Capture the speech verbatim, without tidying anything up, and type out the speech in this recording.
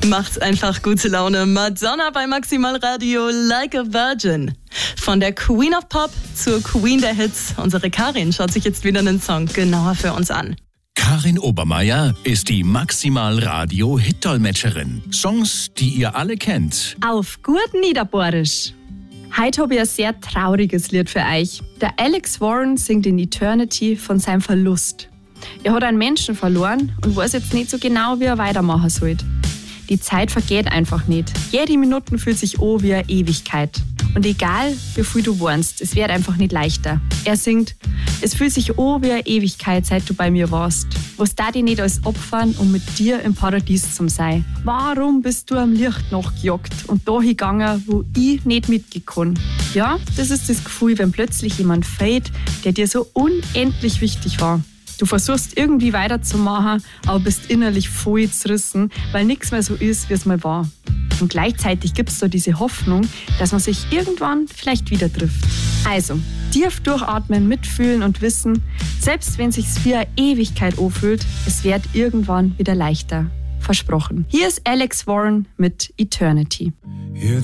Macht's einfach gute Laune. Madonna bei Maximal Radio, Like a Virgin. Von der Queen of Pop zur Queen der Hits. Unsere Karin schaut sich jetzt wieder einen Song genauer für uns an. Karin Obermeier ist die Maximal Radio Hit-Dolmetscherin. Songs, die ihr alle kennt. Auf gut Niederbohrisch. Heute habe ich ein sehr trauriges Lied für euch. Der Alex Warren singt in Eternity von seinem Verlust. Er hat einen Menschen verloren und weiß jetzt nicht so genau, wie er weitermachen soll. Die Zeit vergeht einfach nicht. Jede Minute fühlt sich an wie eine Ewigkeit. Und egal, wie viel du warnst, es wird einfach nicht leichter. Er singt, es fühlt sich an wie eine Ewigkeit, seit du bei mir warst. Was da dich nicht als opfern, um mit dir im Paradies zu sein? Warum bist du am Licht nachgejagt und da hingegangen, wo ich nicht mitgekommen? Ja, das ist das Gefühl, wenn plötzlich jemand fehlt, der dir so unendlich wichtig war. Du versuchst irgendwie weiterzumachen, aber bist innerlich voll zerrissen, weil nichts mehr so ist, wie es mal war. Und gleichzeitig gibt es da diese Hoffnung, dass man sich irgendwann vielleicht wieder trifft. Also, tief durchatmen, mitfühlen und wissen, selbst wenn es sich wie eine Ewigkeit anfühlt, es wird irgendwann wieder leichter. Versprochen. Hier ist Alex Warren mit Eternity.